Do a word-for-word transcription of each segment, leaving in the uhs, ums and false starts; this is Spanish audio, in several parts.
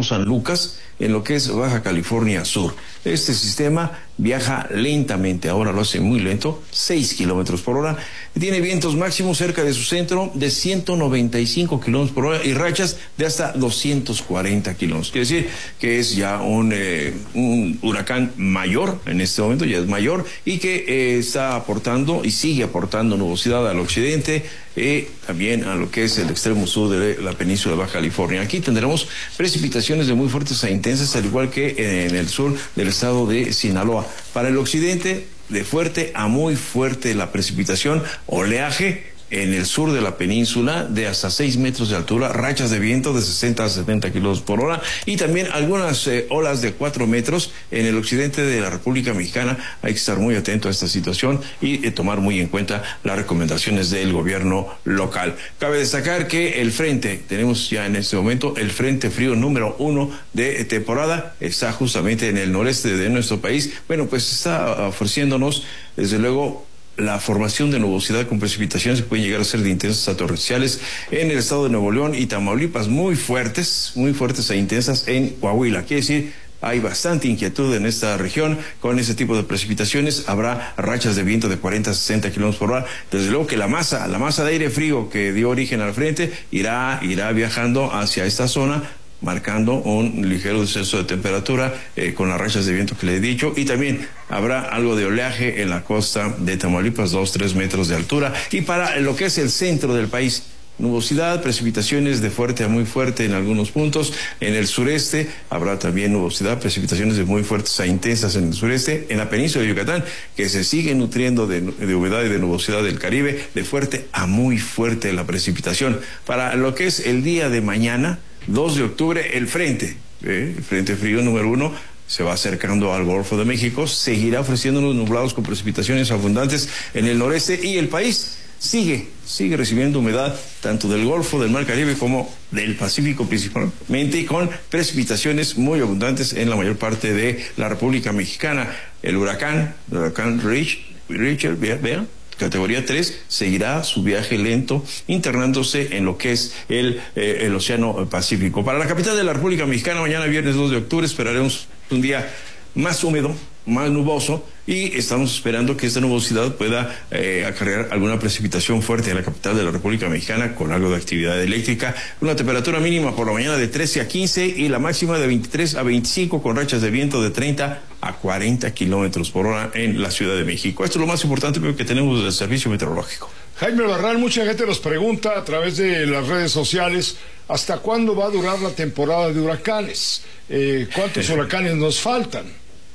Cerro San Lucas, en lo que es Baja California Sur. Este sistema viaja lentamente, ahora lo hace muy lento, seis kilómetros por hora. Tiene vientos máximos cerca de su centro de ciento noventa y cinco kilómetros por hora y rachas de hasta doscientos cuarenta kilómetros. Quiere decir que es ya un, eh, un huracán mayor, en este momento ya es mayor, y que eh, está aportando y sigue aportando nubosidad al occidente, y también a lo que es el extremo sur de la península de Baja California. Aquí tendremos precipitaciones de muy fuertes a intensas, al igual que en el sur del estado de Sinaloa. Para el occidente, de fuerte a muy fuerte la precipitación, oleaje en el sur de la península de hasta seis metros de altura, rachas de viento de sesenta a setenta kilómetros por hora y también algunas eh, olas de cuatro metros en el occidente de la República Mexicana. Hay que estar muy atento a esta situación y eh, tomar muy en cuenta las recomendaciones del gobierno local. Cabe destacar que el frente, tenemos ya en este momento el frente frío número uno de temporada, está justamente en el noreste de nuestro país. Bueno, pues está ofreciéndonos, desde luego, la formación de nubosidad con precipitaciones que pueden llegar a ser de intensas a torrenciales en el estado de Nuevo León y Tamaulipas, muy fuertes, muy fuertes e intensas en Coahuila. Quiere decir, hay bastante inquietud en esta región con ese tipo de precipitaciones. Habrá rachas de viento de cuarenta a sesenta kilómetros por hora. Desde luego que la masa, la masa de aire frío que dio origen al frente irá, irá viajando hacia esta zona, marcando un ligero descenso de temperatura eh, con las rachas de viento que le he dicho, y también habrá algo de oleaje en la costa de Tamaulipas, dos, tres metros de altura. Y para lo que es el centro del país, nubosidad, precipitaciones de fuerte a muy fuerte en algunos puntos. En el sureste habrá también nubosidad, precipitaciones de muy fuertes a intensas en el sureste. En la península de Yucatán, que se sigue nutriendo de, de humedad y de nubosidad del Caribe, de fuerte a muy fuerte la precipitación. Para lo que es el día de mañana, dos de octubre, el frente, eh, el frente frío número uno, se va acercando al Golfo de México, seguirá ofreciéndonos nublados con precipitaciones abundantes en el noreste, y el país sigue, sigue recibiendo humedad tanto del Golfo, del Mar Caribe, como del Pacífico principalmente, y con precipitaciones muy abundantes en la mayor parte de la República Mexicana. El huracán, el huracán Rich, Richard, vean, categoría tres, seguirá su viaje lento, internándose en lo que es el, eh, el Océano Pacífico. Para la capital de la República Mexicana, mañana viernes dos de octubre, esperaremos un día más húmedo, más nuboso, y estamos esperando que esta nubosidad pueda eh, acarrear alguna precipitación fuerte en la capital de la República Mexicana, con algo de actividad eléctrica. Una temperatura mínima por la mañana de trece a quince y la máxima de veintitrés a veinticinco, con rachas de viento de treinta a cuarenta kilómetros por hora en la Ciudad de México. Esto es lo más importante que tenemos del servicio meteorológico. Jaime Barral, mucha gente nos pregunta a través de las redes sociales, ¿hasta cuándo va a durar la temporada de huracanes? Eh, ¿Cuántos huracanes nos faltan?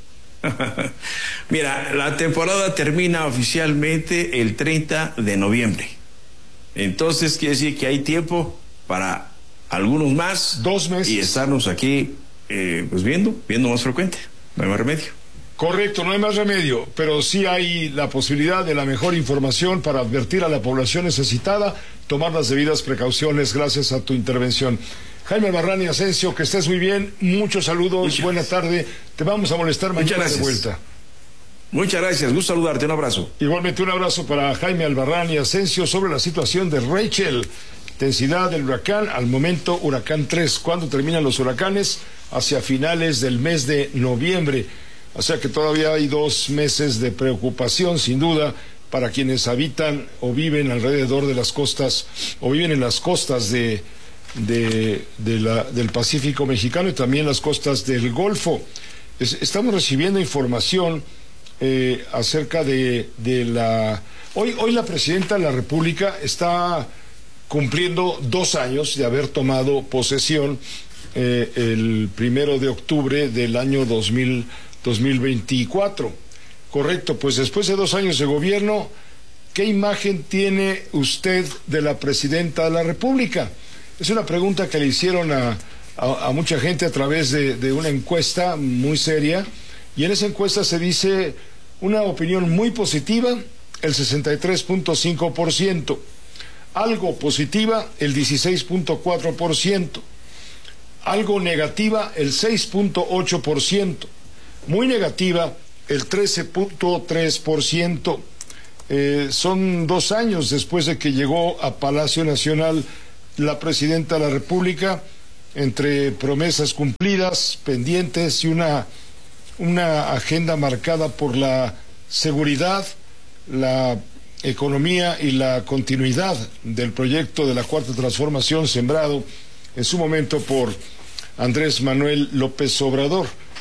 Mira, la temporada termina oficialmente el treinta de noviembre. Entonces quiere decir que hay tiempo para algunos más. Dos meses. Y estarnos aquí, eh, pues viendo, viendo más frecuente. No hay más remedio. Correcto, no hay más remedio, pero sí hay la posibilidad de la mejor información para advertir a la población necesitada, tomar las debidas precauciones gracias a tu intervención. Jaime Albarrán y Asensio, que estés muy bien, muchos saludos, Muchas buena tarde, te vamos a molestar mañana de vuelta. Muchas gracias, gusto saludarte, un abrazo. Igualmente un abrazo para Jaime Albarrán y Asensio sobre la situación de Rachel, intensidad del huracán, al momento huracán tres, ¿cuándo terminan los huracanes? Hacia finales del mes de noviembre, o sea que todavía hay dos meses de preocupación, sin duda, para quienes habitan o viven alrededor de las costas, o viven en las costas de... De, de la, del Pacífico mexicano y también las costas del Golfo. Es, estamos recibiendo información eh, acerca de, de la... Hoy, hoy la Presidenta de la República está cumpliendo dos años de haber tomado posesión eh, el primero de octubre del año dos mil veinticuatro. Correcto, pues después de dos años de gobierno, ¿qué imagen tiene usted de la Presidenta de la República? Es una pregunta que le hicieron a, a, a mucha gente a través de, de una encuesta muy seria, y en esa encuesta se dice una opinión muy positiva, el sesenta y tres punto cinco por ciento, algo positiva, el dieciséis punto cuatro por ciento, algo negativa, el seis punto ocho por ciento, muy negativa, el trece punto tres por ciento. Eh, son dos años después de que llegó a Palacio Nacional la Presidenta de la República. entre promesas cumplidas, pendientes y una, una agenda marcada por la seguridad, la economía y la continuidad del proyecto de la Cuarta Transformación sembrado en su momento por Andrés Manuel López Obrador.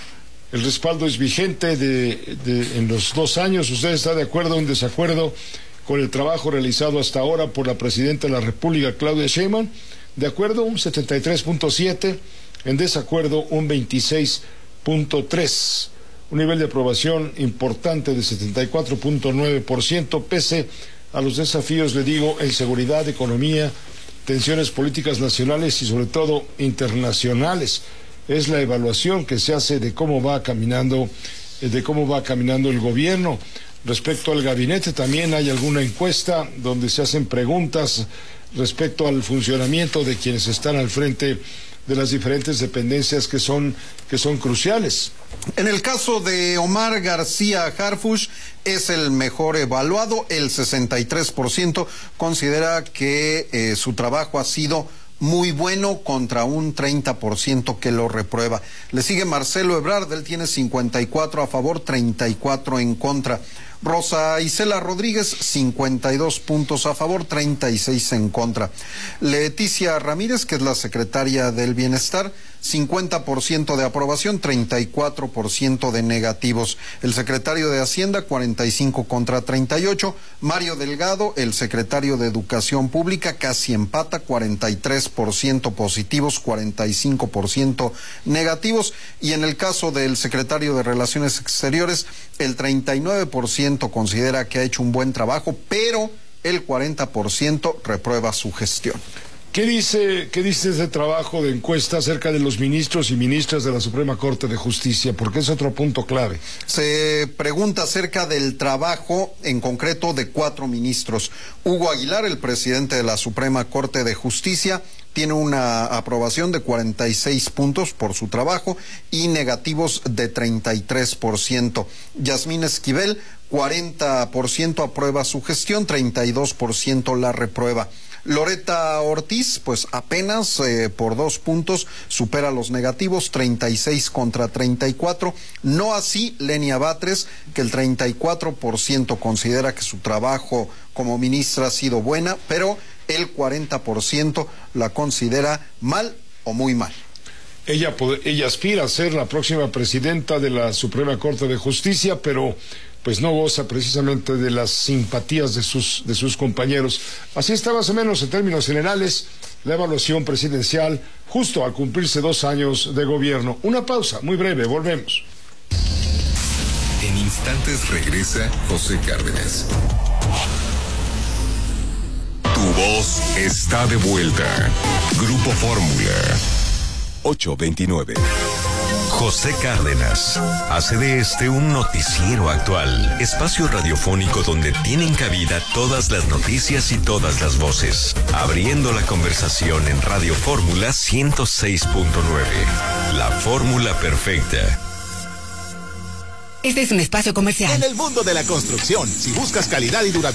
El respaldo es vigente de, de, en los dos años. ¿Usted está de acuerdo o en desacuerdo con el trabajo realizado hasta ahora por la Presidenta de la República, Claudia Sheinbaum? De acuerdo, un setenta y tres punto siete, en desacuerdo, un veintiséis punto tres. Un nivel de aprobación importante de setenta y cuatro punto nueve por ciento, pese a los desafíos, le digo, en seguridad, economía, tensiones políticas nacionales y sobre todo internacionales. Es la evaluación que se hace de cómo va caminando, de cómo va caminando el gobierno. Respecto al gabinete, también hay alguna encuesta donde se hacen preguntas respecto al funcionamiento de quienes están al frente de las diferentes dependencias que son, que son cruciales. En el caso de Omar García Harfuch, es el mejor evaluado. El sesenta y tres por ciento considera que eh, su trabajo ha sido muy bueno, contra un treinta por ciento que lo reprueba. Le sigue Marcelo Ebrard, él tiene cincuenta y cuatro a favor, treinta y cuatro en contra. Rosa Isela Rodríguez, cincuenta y dos puntos a favor, treinta y seis en contra. Leticia Ramírez, que es la secretaria del Bienestar, cincuenta por ciento de aprobación, treinta y cuatro por ciento de negativos. El secretario de Hacienda, cuarenta y cinco contra treinta y ocho. Mario Delgado, el secretario de Educación Pública, casi empata, cuarenta y tres por ciento positivos, cuarenta y cinco por ciento negativos. Y en el caso del secretario de Relaciones Exteriores, el treinta y nueve por ciento considera que ha hecho un buen trabajo, pero el cuarenta por ciento reprueba su gestión. ¿Qué dice, qué dice ese trabajo de encuesta acerca de los ministros y ministras de la Suprema Corte de Justicia? Porque es otro punto clave. Se pregunta acerca del trabajo en concreto de cuatro ministros. Hugo Aguilar, el presidente de la Suprema Corte de Justicia, tiene una aprobación de cuarenta y seis puntos por su trabajo y negativos de treinta y tres por ciento. Yasmín Esquivel, cuarenta por ciento aprueba su gestión, treinta y dos por ciento la reprueba. Loreta Ortiz, pues apenas eh, por dos puntos supera los negativos, treinta y seis contra treinta y cuatro. No así Lenia Batres, que el treinta y cuatro por ciento considera que su trabajo como ministra ha sido buena, pero el cuarenta por ciento la considera mal o muy mal. Ella, ella aspira a ser la próxima presidenta de la Suprema Corte de Justicia, pero pues no goza precisamente de las simpatías de sus, de sus compañeros. Así está más o menos en términos generales la evaluación presidencial justo al cumplirse dos años de gobierno. Una pausa muy breve, volvemos. En instantes regresa José Cárdenas. Tu voz está de vuelta. Grupo Fórmula ocho veintinueve. José Cárdenas hace de este un noticiero actual, espacio radiofónico donde tienen cabida todas las noticias y todas las voces, abriendo la conversación en Radio Fórmula ciento seis punto nueve, la fórmula perfecta. Este es un espacio comercial. En el mundo de la construcción, si buscas calidad y durabilidad,